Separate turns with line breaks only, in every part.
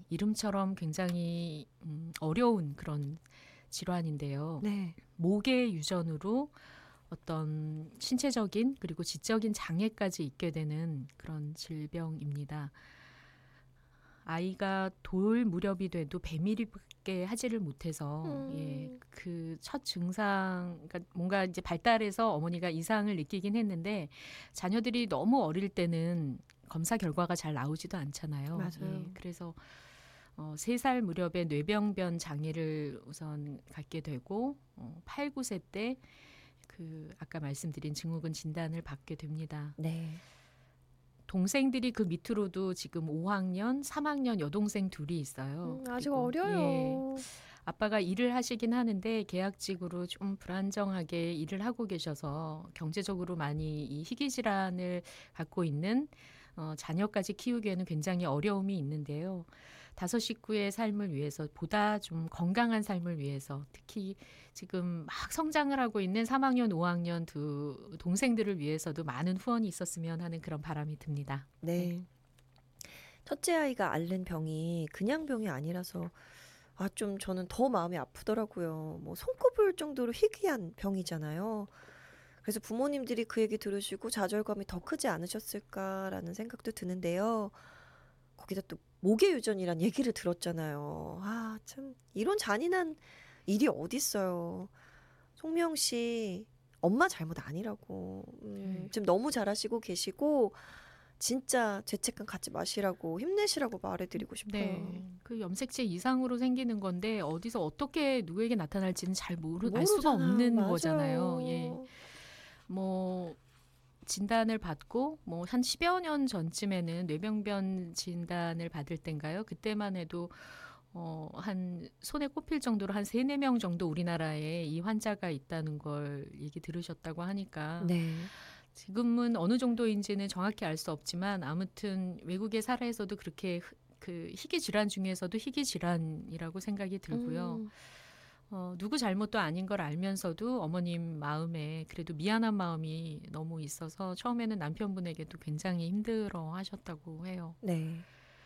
이름처럼 굉장히 어려운 그런 질환인데요.
네.
목의 유전으로 어떤 신체적인 그리고 지적인 장애까지 있게 되는 그런 질병입니다. 아이가 돌 무렵이 돼도 배밀이밖에 하지를 못해서 그 첫 증상, 그러니까 뭔가 이제 발달해서 어머니가 이상을 느끼긴 했는데 자녀들이 너무 어릴 때는 검사 결과가 잘 나오지도 않잖아요.
맞아요.
그래서 3살 무렵에 뇌병변 장애를 우선 갖게 되고 8, 9세 때 그 아까 말씀드린 증후군 진단을 받게 됩니다.
네.
동생들이 그 밑으로도 지금 5학년, 3학년 여동생 둘이 있어요.
아직
그리고
어려요.
아빠가 일을 하시긴 하는데 계약직으로 좀 불안정하게 일을 하고 계셔서 경제적으로 많이 이 희귀 질환을 갖고 있는 자녀까지 키우기에는 굉장히 어려움이 있는데요. 5식구의 삶을 위해서 보다 좀 건강한 삶을 위해서 특히 지금 막 성장을 하고 있는 3학년, 5학년 두 동생들을 위해서도 많은 후원이 있었으면 하는 그런 바람이 듭니다.
네. 첫째 아이가 앓는 병이 그냥 병이 아니라서 좀 저는 더 마음이 아프더라고요. 뭐 손꼽을 정도로 희귀한 병이잖아요. 그래서 부모님들이 그 얘기 들으시고 좌절감이 더 크지 않으셨을까라는 생각도 드는데요. 거기다 또 모계 유전이란 얘기를 들었잖아요. 참 이런 잔인한 일이 어딨어요. 송명 씨 엄마 잘못 아니라고. 지금 너무 잘하시고 계시고 진짜 죄책감 갖지 마시라고 힘내시라고 말해드리고 싶어요.
네, 그 염색체 이상으로 생기는 건데 어디서 어떻게 누구에게 나타날지는 잘 알 수가
모르잖아요.
없는
맞아요.
거잖아요. 뭐 진단을 받고 뭐 한 10여 년 전쯤에는 뇌병변 진단을 받을 땐가요? 그때만 해도 한 손에 꼽힐 정도로 한 3, 4명 정도 우리나라에 이 환자가 있다는 걸 얘기 들으셨다고 하니까
네.
지금은 어느 정도인지는 정확히 알 수 없지만 아무튼 외국에 살아서도 그렇게 그 희귀 질환 중에서도 희귀 질환이라고 생각이 들고요. 누구 잘못도 아닌 걸 알면서도 어머님 마음에 그래도 미안한 마음이 너무 있어서 처음에는 남편분에게도 굉장히 힘들어 하셨다고 해요.
네.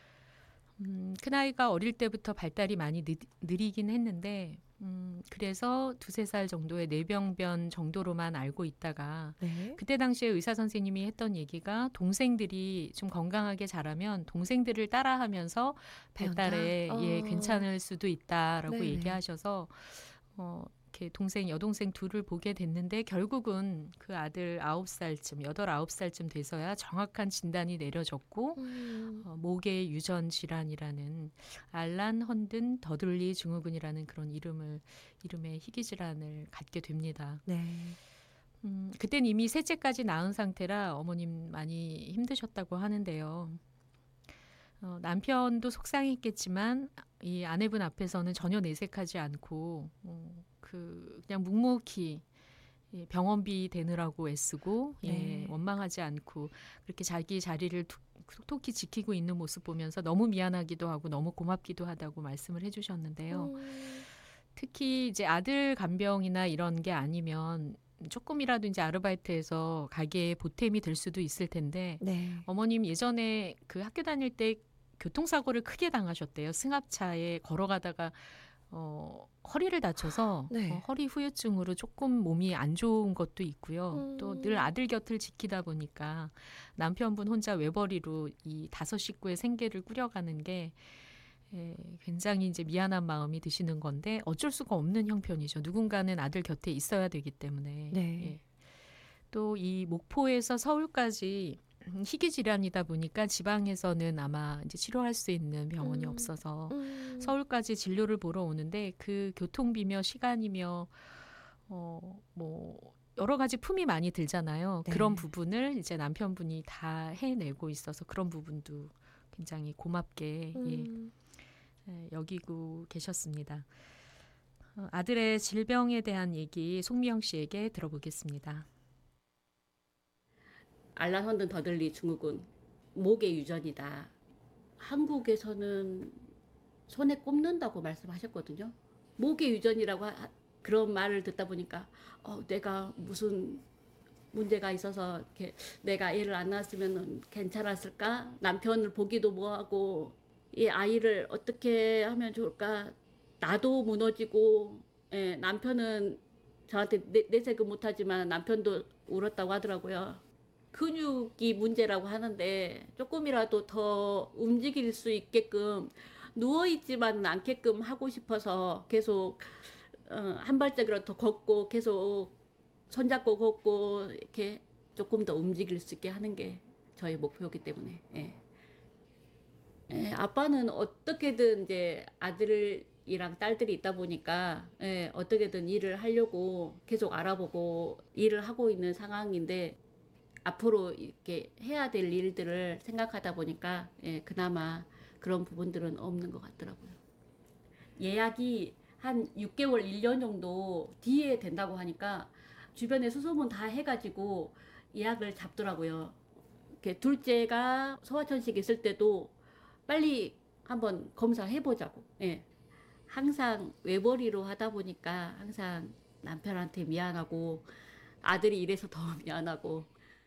큰아이가 어릴 때부터 발달이 많이 느리긴 했는데 그래서 2-3살 정도의 뇌병변 정도로만 알고 있다가
네.
그때 당시에 의사 선생님이 했던 얘기가 동생들이 좀 건강하게 자라면 동생들을 따라하면서 발달에 괜찮을 수도 있다라고
네네.
얘기하셔서 이렇게 여동생 둘을 보게 됐는데 결국은 그 아들 9살쯤, 8, 9살쯤 돼서야 정확한 진단이 내려졌고 목의 유전 질환이라는 알란 헌든 더들리 증후군이라는 그런 이름의 희귀 질환을 갖게 됩니다.
네.
그땐 이미 셋째까지 낳은 상태라 어머님 많이 힘드셨다고 하는데요. 남편도 속상했겠지만 이 아내분 앞에서는 전혀 내색하지 않고 그냥 묵묵히 병원비 대느라고 애쓰고
네.
원망하지 않고 그렇게 자기 자리를 톡톡히 지키고 있는 모습 보면서 너무 미안하기도 하고 너무 고맙기도 하다고 말씀을 해주셨는데요. 특히 이제 아들 간병이나 이런 게 아니면 조금이라도 이제 아르바이트해서 가게에 보탬이 될 수도 있을 텐데
네.
어머님 예전에 그 학교 다닐 때 교통사고를 크게 당하셨대요. 승합차에 걸어가다가 허리를 다쳐서
네.
허리 후유증으로 조금 몸이 안 좋은 것도 있고요. 또 늘 아들 곁을 지키다 보니까 남편분 혼자 외벌이로 이 5식구의 생계를 꾸려가는 게 굉장히 이제 미안한 마음이 드시는 건데 어쩔 수가 없는 형편이죠. 누군가는 아들 곁에 있어야 되기 때문에.
네.
또 이 목포에서 서울까지 희귀 질환이다 보니까 지방에서는 아마 이제 치료할 수 있는 병원이 없어서 서울까지 진료를 보러 오는데 그 교통비며 시간이며 뭐 여러 가지 품이 많이 들잖아요.
네.
그런 부분을 이제 남편분이 다 해내고 있어서 그런 부분도 굉장히 고맙게 여기고 계셨습니다. 아들의 질병에 대한 얘기 송미영 씨에게 들어보겠습니다.
알란 헌든 더들리 증후군 목의 유전이다. 한국에서는 손에 꼽는다고 말씀하셨거든요. 목의 유전이라고 그런 말을 듣다 보니까 내가 무슨 문제가 있어서 이렇게 내가 애를 안 낳았으면 괜찮았을까? 남편을 보기도 뭐하고 이 아이를 어떻게 하면 좋을까? 나도 무너지고, 예, 남편은 저한테 내색은 못하지만 남편도 울었다고 하더라고요. 근육이 문제라고 하는데 조금이라도 더 움직일 수 있게끔 누워있지만은 않게끔 하고 싶어서 계속 한 발짝이라도 더 걷고 계속 손잡고 걷고 이렇게 조금 더 움직일 수 있게 하는 게 저희 목표이기 때문에. 예. 예, 아빠는 어떻게든 이제 아들이랑 딸들이 있다 보니까 예, 어떻게든 일을 하려고 계속 알아보고 일을 하고 있는 상황인데 앞으로 이렇게 해야 될 일들을 생각하다 보니까 예, 그나마 그런 부분들은 없는 것 같더라고요. 예약이 한 6개월, 1년 정도 뒤에 된다고 하니까 주변에 수소문 다 해가지고 예약을 잡더라고요. 이렇게 둘째가 소아천식 있을 때도 빨리 한번 검사해보자고. 예. 항상 외벌이로 하다 보니까 항상 남편한테 미안하고 아들이 이래서 더 미안하고.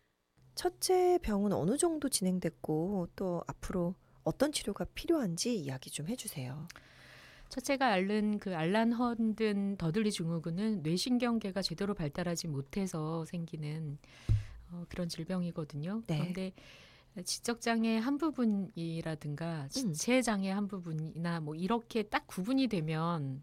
첫째 병은 어느 정도 진행됐고 또 앞으로 어떤 치료가 필요한지 이야기 좀 해주세요.
첫째가 앓는 그 알란헌든 더들리 증후군은 뇌신경계가 제대로 발달하지 못해서 생기는 그런 질병이거든요.
네.
그런데 지적장애 한 부분이라든가 지체장애 한 부분이나 뭐 이렇게 딱 구분이 되면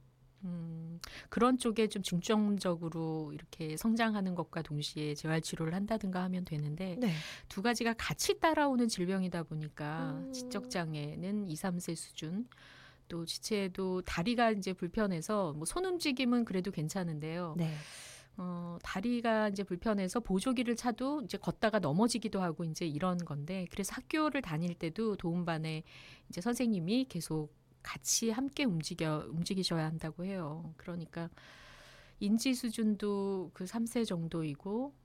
그런 쪽에 좀 중점적으로 이렇게 성장하는 것과 동시에 재활치료를 한다든가 하면 되는데
네.
두 가지가 같이 따라오는 질병이다 보니까
음.
지적장애는 2, 3세 수준, 또 지체도 다리가 이제 불편해서 뭐 손 움직임은 그래도 괜찮은데요.
네.
다리가 이제 불편해서 보조기를 차도 이제 걷다가 넘어지기도 하고 이제 이런 건데, 그래서 학교를 다닐 때도 도움반에 이제 선생님이 계속 같이 함께 움직이셔야 한다고 해요. 그러니까 인지 수준도 그 3세 정도이고,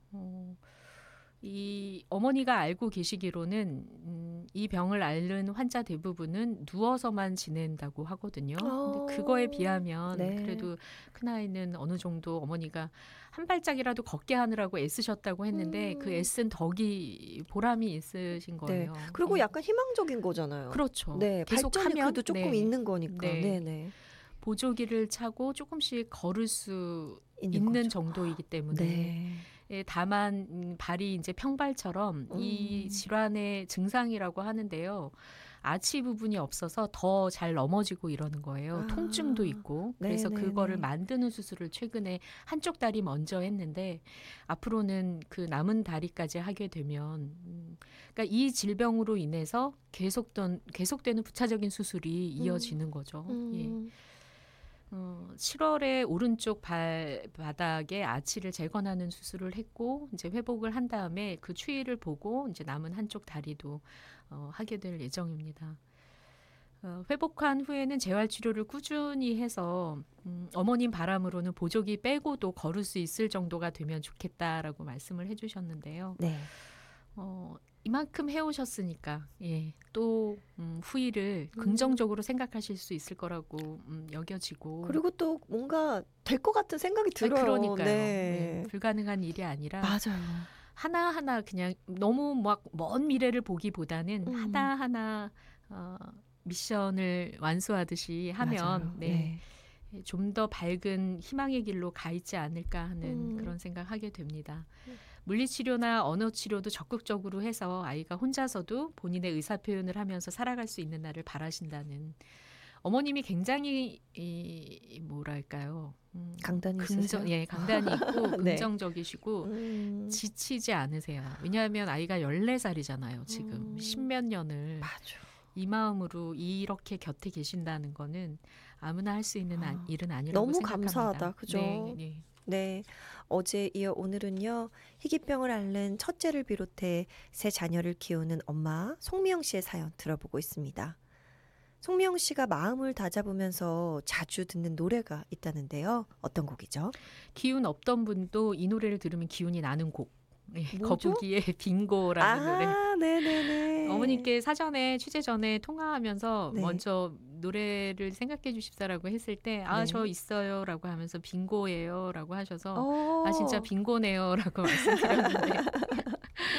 이 어머니가 알고 계시기로는 이 병을 앓는 환자 대부분은 누워서만 지낸다고 하거든요. 근데 그거에 비하면
네.
그래도 큰아이는 어느 정도 어머니가 한 발짝이라도 걷게 하느라고 애쓰셨다고 했는데 그 애쓴 덕이 보람이 있으신 거예요.
그리고 약간 희망적인 거잖아요.
그렇죠.
네, 발전이
계속하면
그래도 조금 있는 거니까.
네.
네네.
보조기를 차고 조금씩 걸을 수
있는
있는
거죠.
정도이기 때문에
네.
예, 다만 발이 이제 평발처럼 이 질환의 증상이라고 하는데요. 아치 부분이 없어서 더 잘 넘어지고 이러는 거예요. 통증도 있고. 그래서
네네네.
그거를 만드는 수술을 최근에 한쪽 다리 먼저 했는데 앞으로는 그 남은 다리까지 하게 되면 그러니까 이 질병으로 인해서 계속되는 부차적인 수술이 이어지는 거죠. 예. 7월에 오른쪽 발바닥에 아치를 재건하는 수술을 했고 이제 회복을 한 다음에 그 추이를 보고 이제 남은 한쪽 다리도 하게 될 예정입니다. 회복한 후에는 재활치료를 꾸준히 해서 어머님 바람으로는 보조기 빼고도 걸을 수 있을 정도가 되면 좋겠다라고 말씀을 해주셨는데요.
네.
이만큼 해오셨으니까 예, 또 후일을 긍정적으로 생각하실 수 있을 거라고 여겨지고
그리고 또 뭔가 될 것 같은 생각이 들어요.
그러니까요.
네.
네, 불가능한 일이 아니라
맞아요.
하나하나 그냥 너무 막 먼 미래를 보기보다는 하나하나 미션을 완수하듯이 하면
맞아요.
네, 좀 더 밝은 희망의 길로 가 있지 않을까 하는 그런 생각하게 됩니다. 물리치료나 언어치료도 적극적으로 해서 아이가 혼자서도 본인의 의사표현을 하면서 살아갈 수 있는 날을 바라신다는 어머님이 굉장히 뭐랄까요?
강단이 있으세요?
예, 강단이 있고
네.
긍정적이시고 지치지 않으세요. 왜냐하면 아이가 14살이잖아요. 지금 10몇 년을
맞아.
이 마음으로 이렇게 곁에 계신다는 거는 아무나 할 수 있는 일은 아니라고
너무
생각합니다.
감사하다. 그죠?
네, 네.
네. 어제 이어 오늘은요. 희귀병을 앓는 첫째를 비롯해 세 자녀를 키우는 엄마 송미영 씨의 사연 들어보고 있습니다. 송미영 씨가 마음을 다잡으면서 자주 듣는 노래가 있다는데요. 어떤 곡이죠?
기운 없던 분도 이 노래를 들으면 기운이 나는 곡. 네,
뭐죠?
거북이의 빙고라는 노래.
네네네.
어머님께 사전에 취재 전에 통화하면서
네.
먼저 노래를 생각해 주십사라고 했을 때
네.
저 있어요라고 하면서 빙고예요라고 하셔서
어.
진짜 빙고네요라고 말씀드렸는데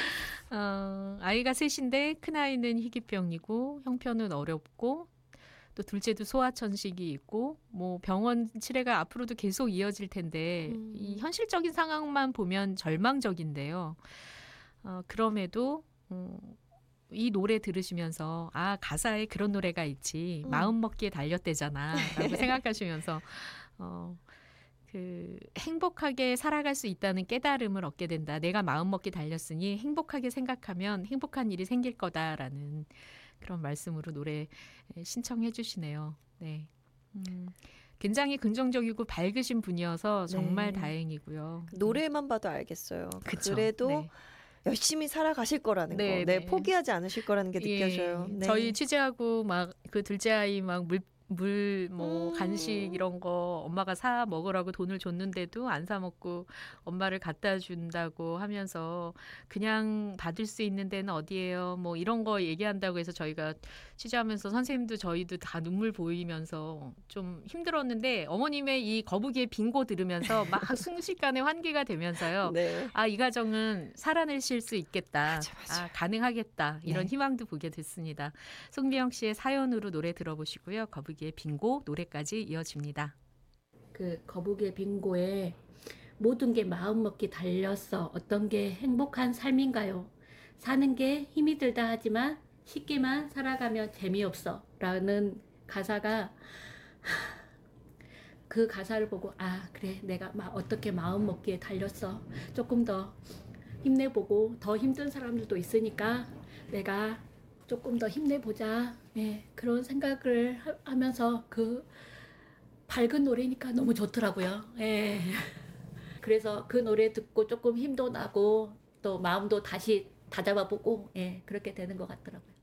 아이가 셋인데 큰아이는 희귀병이고 형편은 어렵고 또 둘째도 소아천식이 있고 뭐 병원 치레가 앞으로도 계속 이어질 텐데 이 현실적인 상황만 보면 절망적인데요. 그럼에도 이 노래 들으시면서 아 가사에 그런 노래가 있지 마음 먹기에 달렸대잖아라고 생각하시면서 그 행복하게 살아갈 수 있다는 깨달음을 얻게 된다. 내가 마음 먹기 달렸으니 행복하게 생각하면 행복한 일이 생길 거다라는 그런 말씀으로 노래 신청해 주시네요. 네. 굉장히 긍정적이고 밝으신 분이어서 정말
네.
다행이고요.
노래만 봐도 알겠어요.
그쵸.
그래도
네.
열심히 살아가실 거라는 거.
네,
네,
네.
포기하지 않으실 거라는 게
예,
느껴져요. 네.
저희 취재하고 막 그 둘째 아이 막 물 뭐 간식 이런 거 엄마가 사 먹으라고 돈을 줬는데도 안 사 먹고 엄마를 갖다 준다고 하면서 그냥 받을 수 있는 데는 어디예요? 뭐 이런 거 얘기한다고 해서 저희가 취재하면서 선생님도 저희도 다 눈물 보이면서 좀 힘들었는데 어머님의 이 거북이의 빙고 들으면서 막 순식간에 환기가 되면서요.
네.
아, 이 가정은 살아내실 수 있겠다.
맞아.
아, 가능하겠다. 이런
네.
희망도 보게 됐습니다. 송미영 씨의 사연으로 노래 들어보시고요. 거북이의 빙고 노래까지 이어집니다.
그 거북이의 빙고에 모든 게 마음먹기 달렸어. 어떤 게 행복한 삶인가요? 사는 게 힘이 들다 하지만 쉽게만 살아가면 재미없어. 라는 가사가 그 가사를 보고 아 그래 내가 어떻게 마음먹기에 달렸어. 조금 더 힘내보고 더 힘든 사람들도 있으니까 내가 조금 더 힘내보자. 네, 그런 생각을 하면서 그 밝은 노래니까 너무 좋더라고요. 예. 그래서 그 노래 듣고 조금 힘도 나고 또 마음도 다시 다잡아보고 예, 그렇게 되는 것 같더라고요.